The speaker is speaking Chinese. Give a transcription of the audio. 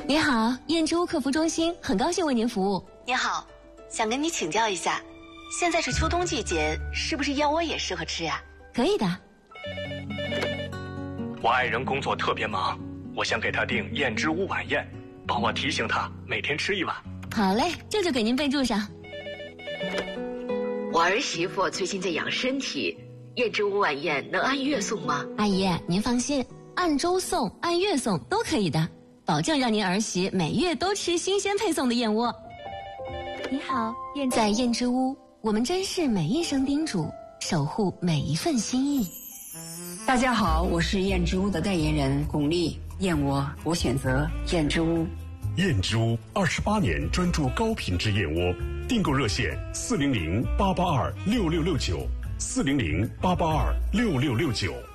你好，燕之屋客服中心，很高兴为您服务。 你好，想跟你请教一下，现在是秋冬季节，是不是燕窝也适合吃呀？ 可以的。 我爱人工作特别忙，我想给他订燕之屋晚宴，帮我提醒他每天吃一碗。 好嘞，这就给您备注上。 我儿媳妇最近在养身体，燕之屋晚宴能按月送吗？ 阿姨，您放心，按周送、按月送都可以的，保证让您儿媳每月都吃新鲜配送的燕窝。 你好， 在燕之屋，我们珍视每一声叮嘱，守护每一份心意。 大家好，我是燕之屋的代言人巩俐，燕窝我选择燕之屋。 燕之屋28年专注高品质燕窝，订购热线400-882-6669，400-882-6669。